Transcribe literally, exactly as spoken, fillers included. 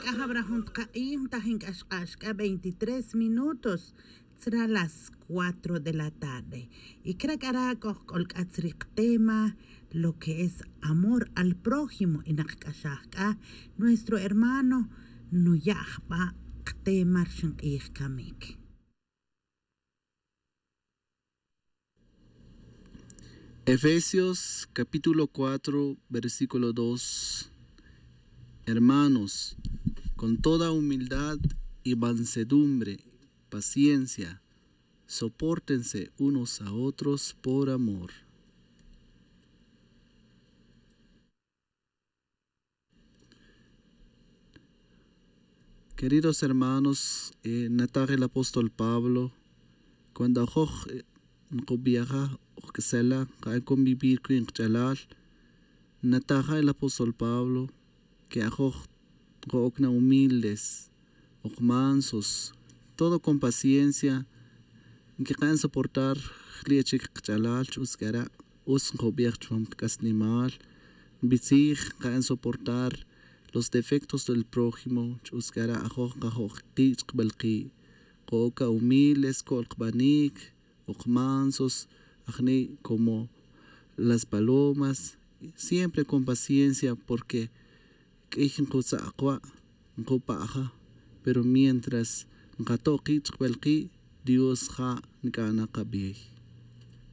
veintitrés minutos. Será las cuatro de la tarde. Y creo que hará tema lo que es amor al prójimo. Y nuestro hermano Nuyahba tema kamik. Efesios capítulo cuatro, versículo dos. Hermanos, con toda humildad y mansedumbre, paciencia, sopórtense unos a otros por amor. Queridos hermanos, eh, nataje el apóstol Pablo, cuando hoch nkubiaja okesela cae convivir con chalal, nataja el apóstol Pablo, que ajoch okna humildes, ok mansos, todo con paciencia, que caen soportar cliechik chalal chuscara, us nkubiach chum casnimal, bitzig caen soportar los defectos del prójimo, chuscara ajoch ajoch kich balki, coca humildes, colbanik, ok mansos, ajni como las palomas, siempre con paciencia, porque pero mientras Dios ha nkana kabiyay.